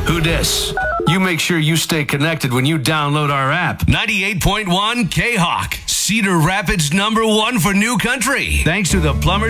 Who dis? You make sure you stay connected when you download our app. 98.1 K-Hawk, Cedar Rapids #1 for new country. Thanks to the Plumbers